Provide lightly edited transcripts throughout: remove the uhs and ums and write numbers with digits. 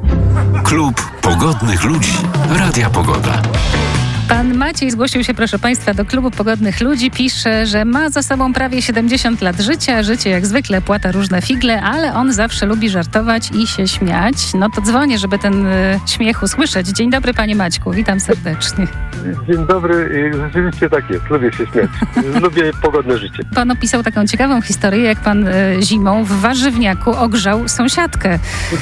Klub Pogodnych Ludzi Radia Pogoda. Pan Maciej zgłosił się, proszę Państwa, do Klubu Pogodnych Ludzi. Pisze, że ma za sobą prawie 70 lat życia. Życie jak zwykle płata różne figle, ale on zawsze lubi żartować i się śmiać. No to dzwonię, żeby ten śmiech usłyszeć. Dzień dobry, panie Maćku. Witam serdecznie. Dzień dobry. Rzeczywiście tak jest. Lubię się śmiać. Lubię pogodne życie. Pan opisał taką ciekawą historię, jak pan zimą w warzywniaku ogrzał sąsiadkę.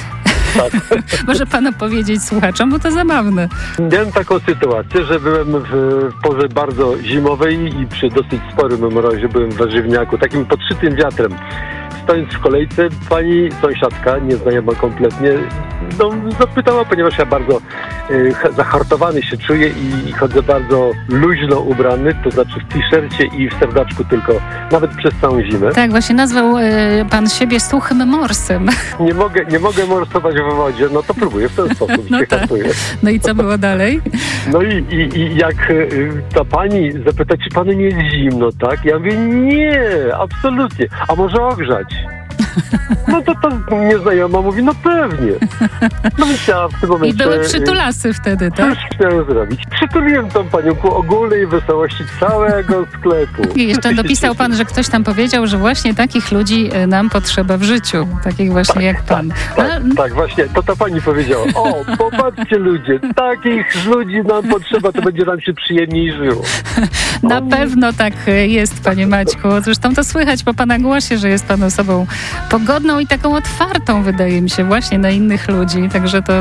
Tak. Może pan opowiedzieć słuchaczom, bo to zabawne. Miałem taką sytuację, że byłem w porze bardzo zimowej i przy dosyć sporym mrozie byłem w warzywniaku, takim podszytym wiatrem. Stojąc w kolejce, pani sąsiadka, nieznajoma kompletnie, zapytała, ponieważ ja bardzo zahartowany się czuję i chodzę bardzo luźno ubrany, to znaczy w t-shircie i w serdaczku tylko, nawet przez całą zimę. Tak, właśnie nazwał pan siebie suchym morsem. Nie mogę morsować w wodzie, no to próbuję w ten sposób. No, tak. No i co było dalej? No i jak ta pani zapyta, czy panu nie jest zimno, tak? Ja mówię, nie, absolutnie. A może ogrzać? No to nieznajoma mówi, no pewnie. No więc ja w tym momencie... I były przytulasy wtedy, tak? Coś chciałem zrobić. Przytuliłem tą panią ku ogólnej wesołości całego sklepu. I jeszcze dopisał pan, że ktoś tam powiedział, że właśnie takich ludzi nam potrzeba w życiu. Takich właśnie tak, jak pan. Tak, właśnie. To ta pani powiedziała. O, popatrzcie ludzie, takich ludzi nam potrzeba, to będzie nam się przyjemniej żyło. Na pewno tak jest, panie Maćku. Zresztą to słychać po pana głosie, że jest pan osobą pogodną i taką otwartą, wydaje mi się, właśnie na innych ludzi. Także to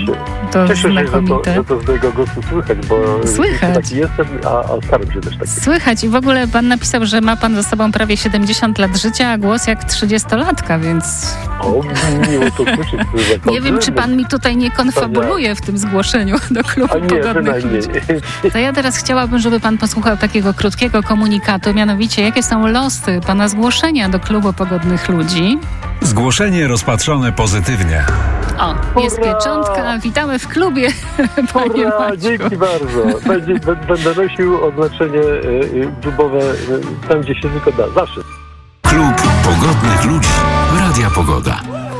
znakomite. Cieszę się, że to z mojego głosu słychać, bo taki jestem, a staram się też taki. Słychać i w ogóle pan napisał, że ma pan za sobą prawie 70 lat życia, a głos jak 30-latka, więc... O, miło to słyszeć. Nie wiem, czy pan mi tutaj nie konfabuluje w tym zgłoszeniu do Klubu Pogodnych Ludzi. To ja teraz chciałabym, żeby pan posłuchał takiego krótkiego komunikatu, mianowicie jakie są losy pana zgłoszenia do Klubu Pogodnych Ludzi. Zgłoszenie rozpatrzone pozytywnie. O, jest pieczątka. Witamy w klubie, panie Maćku. Dzięki bardzo. Będę nosił oznaczenie klubowe tam, gdzie się tylko da. Zawsze. Klub Pogodnych Ludzi Radia Pogoda.